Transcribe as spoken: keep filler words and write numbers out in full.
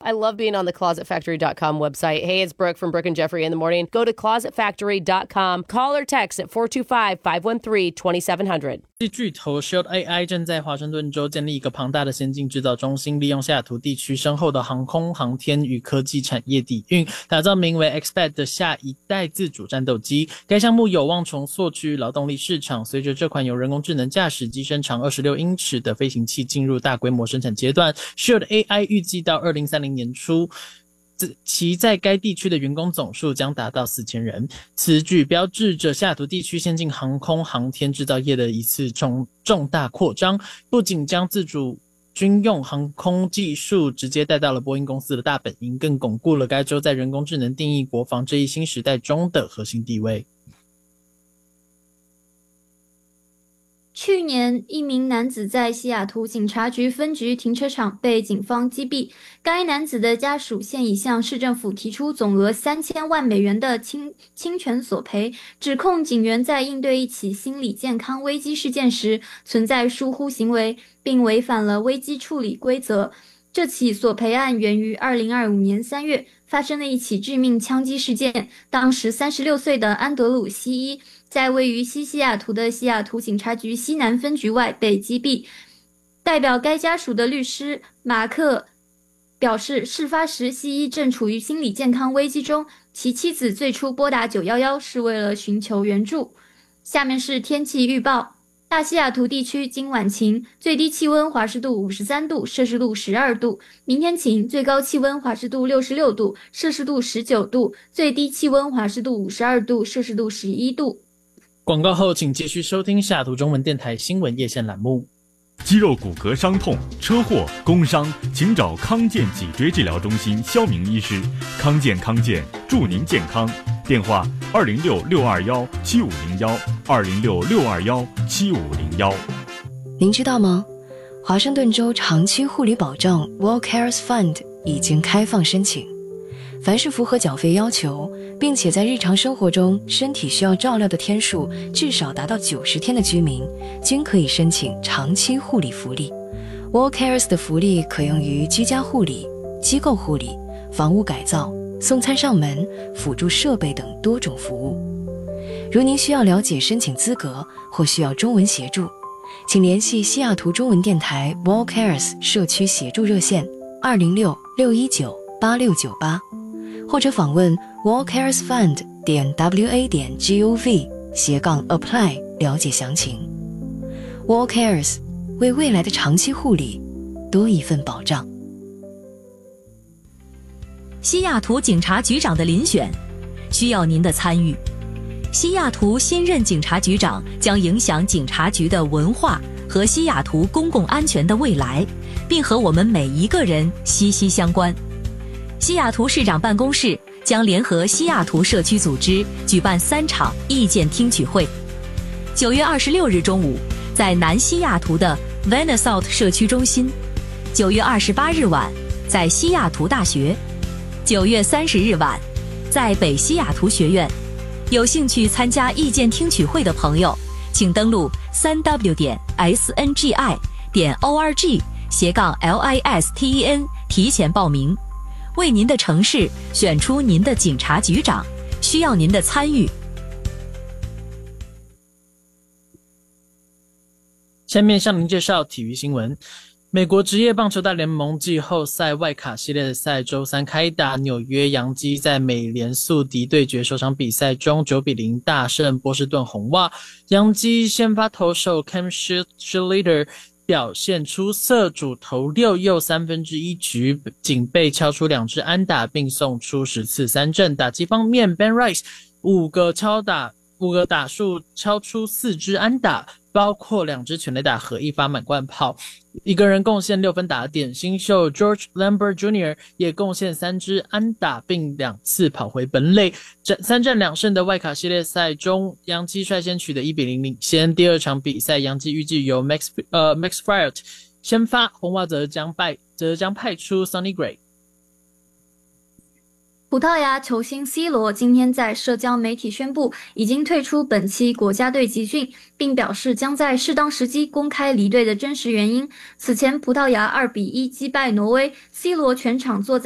I love being on the closet factory dot com website. Hey, it's Brooke from Brooke and Jeffrey in the morning. Go to closet factory dot com. Call or text at four two five, five one three, two seven zero zero. 巨头 Shield A I 正在华盛顿州建立一个庞大的先进制造中心，利用西雅图地区深厚的航空、航天与科技产业底蕴，打造名为 X-Pad 的下一代自主战斗机。该项目有望重塑区域劳动力市场。随着这款由人工智能驾驶机身长二十六英尺的飞行器进入大规模生产阶段， Shield A I 预计到二零三零年初其在该地区的员工总数将达到四千人。此举标志着西雅图地区先进航空航天制造业的一次重重大扩张，不仅将自主军用航空技术直接带到了波音公司的大本营，更巩固了该州在人工智能定义国防这一新时代中的核心地位。 去年，一名男子在西雅图警察局分局停车场被警方击毙。该男子的家属现已向市政府提出总额三千万美元的侵侵权索赔，指控警员在应对一起心理健康危机事件时存在疏忽行为，并违反了危机处理规则。这起索赔案源于二零二五年三月发生的一起致命枪击事件，当时三十六岁的安德鲁西伊在位于西西雅图的西雅图警察局西南分局外被击毙。代表该家属的律师马克表示，事发时西伊正处于心理健康危机中，其妻子最初拨打九一一是为了寻求援助。下面是天气预报。大西雅图地区今晚晴，最低气温华氏度五十三度，摄氏度十二度。明天晴，最高气温华氏度六十六度，摄氏度十九度，最低气温华氏度五十二度，摄氏度十一度。 广告后请继续收听西雅图中文电台新闻夜线栏目。 肌肉骨骼伤痛、车祸、工伤，请找康健脊椎治疗中心肖明医师。康健康健，祝您健康。电话二零六六二幺七五零幺二零六六二幺七五零幺。 您知道吗？华盛顿州长期护理保障 WellCares Fund 已经开放申请，凡是符合缴费要求，并且在日常生活中身体需要照料的天数至少达到九十天的居民，均可以申请长期护理福利。WellCares 的福利可用于居家护理、机构护理、房屋改造、送餐上门、辅助设备等多种服务。如您需要了解申请资格或需要中文协助，请联系西雅图中文电台 WellCares 社区协助热线二零六六一九八六九八，或者访问 wellcaresfund 点 wa 点 gov 斜杠 apply 了解详情。WellCares 为未来的长期护理多一份保障。 西雅图警察局长的遴选需要您的参与。西雅图新任警察局长将影响警察局的文化和西雅图公共安全的未来，并和我们每一个人息息相关。西雅图市长办公室将联合西雅图社区组织举办三场意见听取会。九月二十六日中午，在南西雅图的 Vanasouth 社区中心；九月二十八日晚，在西雅图大学；九月三十日晚，在北西雅图学院。有兴趣参加意见听取会的朋友，请登录 三 w 点 s n g i 点 o r g 斜杠 l i s t e n 提前报名。为您的城市选出您的警察局长，需要您的参与。 下面向您介绍体育新闻。美国职业棒球大联盟季后赛外卡系列赛周三开打，纽约洋基在美联宿敌对决首场比赛中九比零大胜波士顿红袜。洋基先发投手 Cam Schlichter 表现出色，主投六又三分之一局，仅被敲出两支安打，并送出十次三振。打击方面 Ben Rice 五个敲打五个打数敲出四支安打，包括两支全垒打和一发满贯炮，一个人贡献六分打点。新秀 George Lambert Junior 也贡献三支安打，并两次跑回本垒。三战两胜的外卡系列赛中，洋基率先取得一比零领先。第二场比赛，洋基预计由 Max 呃 Max Fried 先发，红袜则将派则将派出 Sonny Gray。 葡萄牙球星 C 罗今天在社交媒体宣布已经退出本期国家队集训，并表示将在适当时机公开离队的真实原因。此前葡萄牙二比一击败挪威， C 罗全场坐在